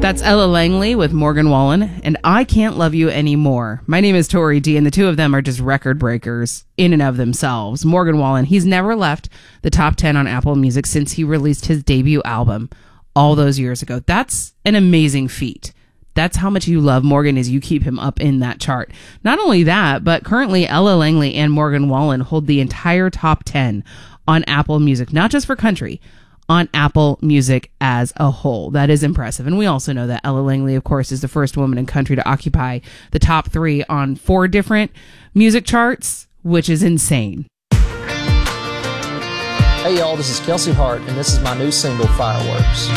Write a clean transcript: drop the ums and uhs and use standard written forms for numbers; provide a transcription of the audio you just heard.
That's Ella Langley with Morgan Wallen, and I Can't Love You Anymore. My name is Tori D, and the two of them are just record breakers in and of themselves. Morgan Wallen, he's never left the top 10 on Apple Music since he released his debut album all those years ago. That's an amazing feat. That's how much you love Morgan, is you keep him up in that chart. Not only that, but currently Ella Langley and Morgan Wallen hold the entire top 10 on Apple Music, not just for country, on Apple Music as a whole. That is impressive. And we also know that Ella Langley, of course, is the first woman in country to occupy the top 3 on 4 different music charts, which is insane. Hey y'all, this is Kelsey Hart, and this is my new single, Fireworks.